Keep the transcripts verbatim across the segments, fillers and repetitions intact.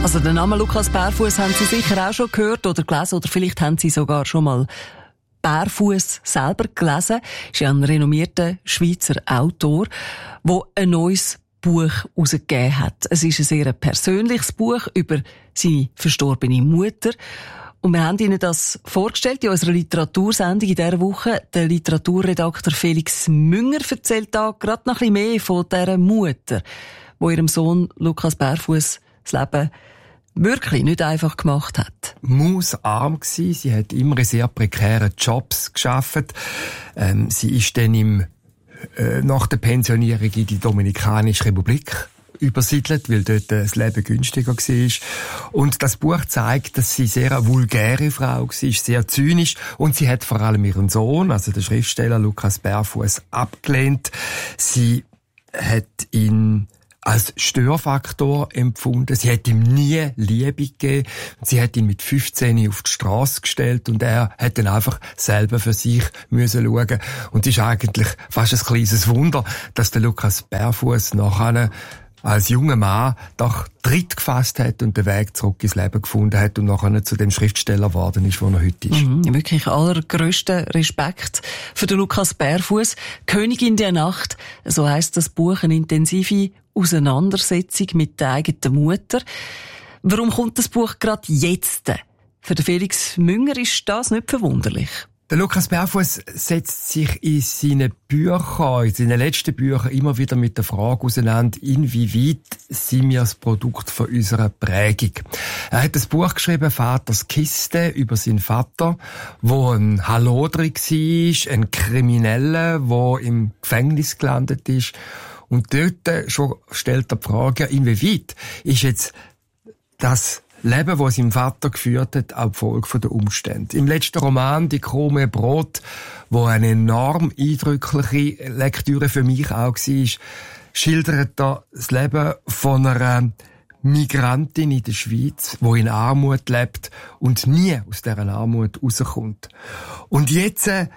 Also den Namen Lukas Bärfuss haben Sie sicher auch schon gehört oder gelesen oder vielleicht haben Sie sogar schon mal Bärfuss selber gelesen. Er ist ja ein renommierter Schweizer Autor, der ein neues Buch herausgegeben hat. Es ist ein sehr persönliches Buch über seine verstorbene Mutter. Und wir haben Ihnen das vorgestellt in unserer Literatursendung in dieser Woche. Der Literaturredakteur Felix Münger erzählt da gerade noch ein bisschen mehr von dieser Mutter, die ihrem Sohn Lukas Bärfuss das Leben wirklich nicht einfach gemacht hat. Mausarm gsi, sie hat immer in sehr prekären Jobs gearbeitet. Ähm, sie ist dann im, äh, nach der Pensionierung in die Dominikanische Republik übersiedelt, weil dort das Leben günstiger war. Und das Buch zeigt, dass sie sehr eine vulgäre Frau war, sehr zynisch, und sie hat vor allem ihren Sohn, also den Schriftsteller Lukas Bärfuss, abgelehnt. Sie hat ihn als Störfaktor empfunden. Sie hat ihm nie Liebe gegeben. Sie hat ihn mit fünfzehn auf die Strasse gestellt und er hat dann einfach selber für sich müssen schauen. Und es ist eigentlich fast ein kleines Wunder, dass der Lukas Bärfuss nachher als junger Mann doch Tritt gefasst hat und den Weg zurück ins Leben gefunden hat und nachher zu dem Schriftsteller geworden ist, wo er heute ist. Mhm, wirklich allergrößten Respekt für den Lukas Bärfuss. Königin der Nacht, so heisst das Buch, eine intensive Auseinandersetzung mit der eigenen Mutter. Warum kommt das Buch gerade jetzt? Für den Felix Münger ist das nicht verwunderlich. Der Lukas Bärfuss setzt sich in seinen Büchern, in seinen letzten Büchern immer wieder mit der Frage auseinander, inwieweit sind wir das Produkt von unserer Prägung. Er hat ein Buch geschrieben, Vaters Kiste, über seinen Vater, wo ein Hallodri war, ein Krimineller, der im Gefängnis gelandet ist. Und dort schon stellt er die Frage, inwieweit ist jetzt das Leben, das sein Vater geführt hat, auch die Folge der Umstände. Im letzten Roman, «Die Krume Brot», wo eine enorm eindrückliche Lektüre für mich auch war, schildert er das Leben von einer Migrantin in der Schweiz, die in Armut lebt und nie aus dieser Armut rauskommt. Und jetzt äh,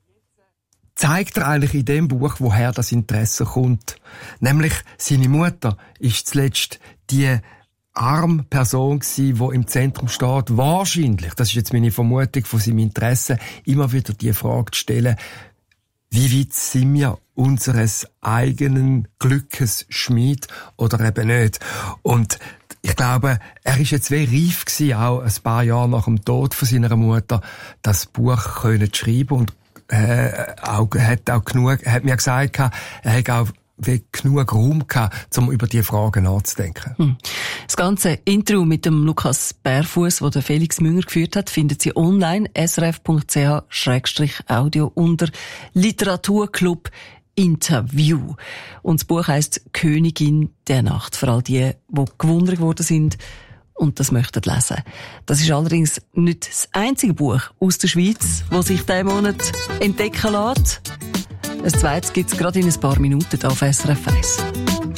zeigt er eigentlich in dem Buch, woher das Interesse kommt. Nämlich, seine Mutter ist zuletzt die arme Person gsi, die im Zentrum steht, wahrscheinlich, das ist jetzt meine Vermutung von seinem Interesse, immer wieder die Frage zu stellen, wie weit sind wir unseres eigenen Glückes Schmied oder eben nicht. Und ich glaube, er ist jetzt wie reif gsi, auch ein paar Jahre nach dem Tod von seiner Mutter, das Buch können schreiben und äh, auch, hat auch genug, hat mir gesagt, er hat auch wie genug Raum gehabt, um über diese Fragen nachzudenken. Hm. Das ganze Interview mit dem Lukas Bärfuss, das der Felix Münger geführt hat, findet Sie online s r f punkt c h schrägstrich audio unter Literaturclub Interview. Und das Buch heisst Königin der Nacht, für all die, die gewundert geworden sind und das möchten lesen. Das ist allerdings nicht das einzige Buch aus der Schweiz, das sich diesen Monat entdecken lässt. Ein zweites gibt's gerade in ein paar Minuten auf S R F eins.